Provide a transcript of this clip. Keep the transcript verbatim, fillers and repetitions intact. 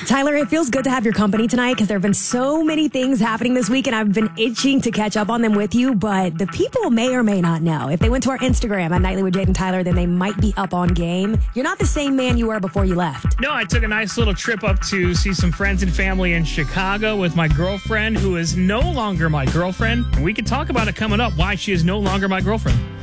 Tyler, it feels good to have your company tonight because there have been so many things happening this week and I've been itching to catch up on them with you, but the people may or may not know. If they went to our Instagram at Nightly with Jade and Tyler, then they might be up on game. You're not the same man you were before you left. No, I took a nice little trip up to see some friends and family in Chicago with my girlfriend, who is no longer my girlfriend. And we can talk about it coming up, why she is no longer my girlfriend.